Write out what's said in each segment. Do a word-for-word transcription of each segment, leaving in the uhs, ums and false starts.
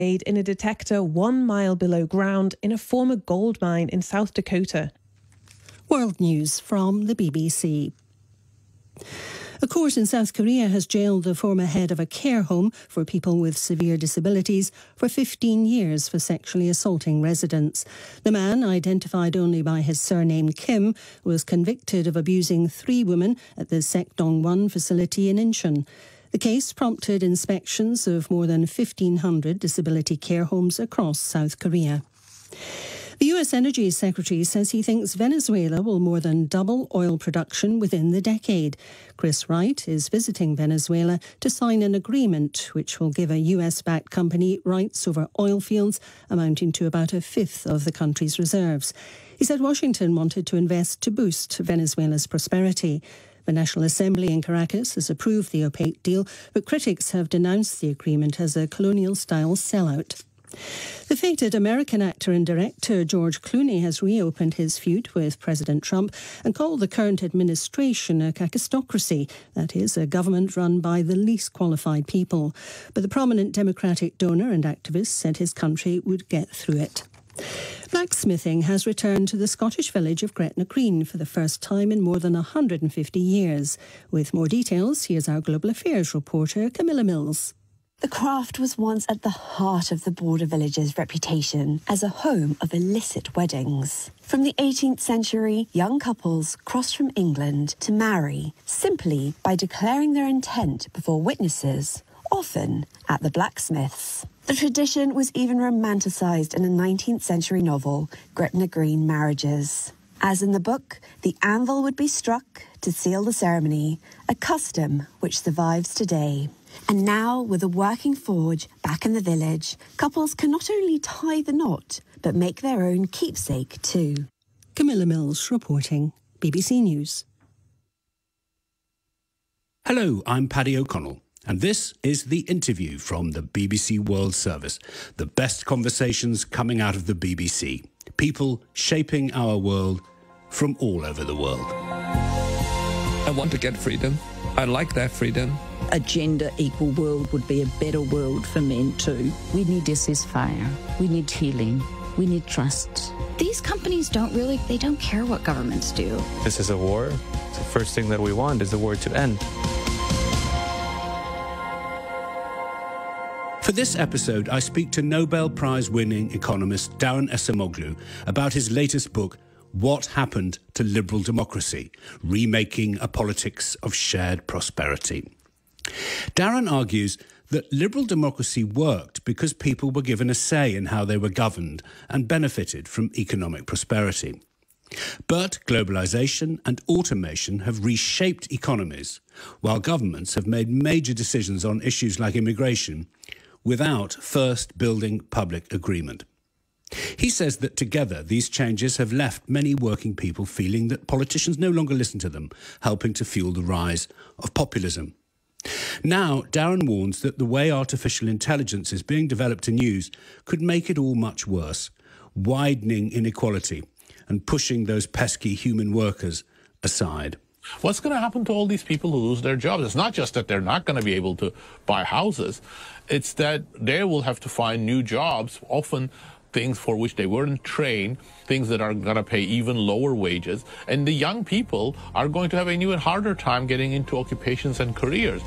made in a detector one mile below ground in a former gold mine in South Dakota. World News from the B B C. A court in South Korea has jailed the former head of a care home for people with severe disabilities for fifteen years for sexually assaulting residents. The man, identified only by his surname Kim, was convicted of abusing three women at the Sekdong one facility in Incheon. The case prompted inspections of more than fifteen hundred disability care homes across South Korea. The U S Energy Secretary says he thinks Venezuela will more than double oil production within the decade. Chris Wright is visiting Venezuela to sign an agreement which will give a U S-backed company rights over oil fields amounting to about a fifth of the country's reserves. He said Washington wanted to invest to boost Venezuela's prosperity. The National Assembly in Caracas has approved the opaque deal, but critics have denounced the agreement as a colonial-style sellout. The fated American actor and director George Clooney has reopened his feud with President Trump and called the current administration a kakistocracy, that is, a government run by the least qualified people. But the prominent Democratic donor and activist said his country would get through it. Blacksmithing has returned to the Scottish village of Gretna Green for the first time in more than one hundred fifty years. With more details, here's our Global Affairs reporter, Camilla Mills. The craft was once at the heart of the border village's reputation as a home of illicit weddings. From the eighteenth century, young couples crossed from England to marry simply by declaring their intent before witnesses, often at the blacksmiths. The tradition was even romanticised in a nineteenth century novel, Gretna Green Marriages. As in the book, the anvil would be struck to seal the ceremony, a custom which survives today. And now, with a working forge back in the village, couples can not only tie the knot, but make their own keepsake too. Camilla Mills reporting, B B C News. Hello, I'm Paddy O'Connell, and this is The Interview from the B B C World Service, the best conversations coming out of the B B C. People shaping our world from all over the world. I want to get freedom. I like that freedom. A gender-equal world would be a better world for men too. We need a ceasefire. We need healing. We need trust. These companies don't really, they don't care what governments do. This is a war. The first thing that we want is the war to end. For this episode, I speak to Nobel Prize-winning economist Daron Acemoglu about his latest book, What Happened to Liberal Democracy? Remaking a Politics of Shared Prosperity. Daron argues that liberal democracy worked because people were given a say in how they were governed and benefited from economic prosperity. But globalization and automation have reshaped economies, while governments have made major decisions on issues like immigration without first building public agreement. He says that together these changes have left many working people feeling that politicians no longer listen to them, helping to fuel the rise of populism. Now, Daron warns that the way artificial intelligence is being developed and used could make it all much worse, widening inequality and pushing those pesky human workers aside. What's going to happen to all these people who lose their jobs? It's not just that they're not going to be able to buy houses. It's that they will have to find new jobs, often things for which they weren't trained, things that are going to pay even lower wages. And the young people are going to have a new and harder time getting into occupations and careers.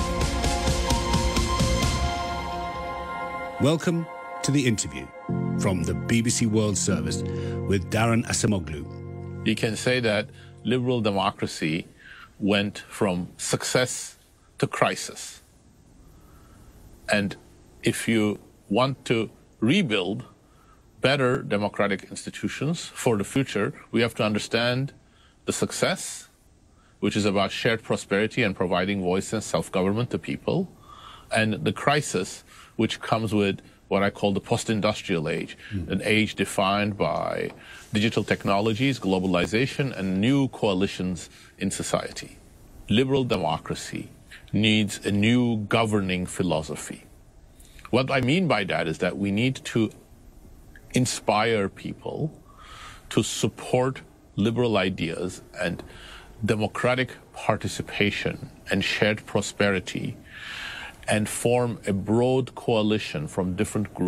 Welcome to The Interview from the B B C World Service with Daron Acemoglu. You can say that liberal democracy went from success to crisis. And if you want to rebuild better democratic institutions for the future, we have to understand the success, which is about shared prosperity and providing voice and self-government to people, and the crisis, which comes with what I call the post-industrial age, mm. an age defined by digital technologies, globalization, and new coalitions in society. Liberal democracy needs a new governing philosophy. What I mean by that is that we need to inspire people to support liberal ideas and democratic participation and shared prosperity and form a broad coalition from different groups